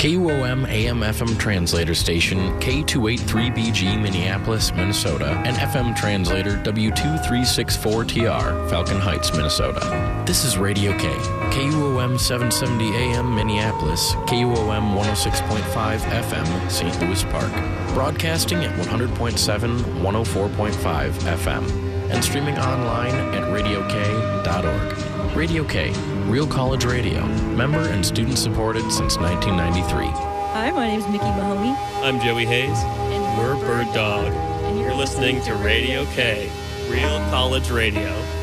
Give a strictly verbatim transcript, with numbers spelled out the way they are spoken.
K U O M A M F M translator station K two eighty-three B G Minneapolis, Minnesota, and F M translator W two three six four T R Falcon Heights, Minnesota. This is Radio K, K U O M seven seventy A M Minneapolis, K U O M one oh six point five F M Saint Louis Park, broadcasting at one hundred point seven, one oh four point five F M, and streaming online at radio k dot org. Radio K, Real College Radio, member and student supported since nineteen ninety-three. Hi, my name is Mickey Mahoney. I'm Joey Hayes. And we're Bird Dog. And you're, you're listening to Radio K, Real College Radio.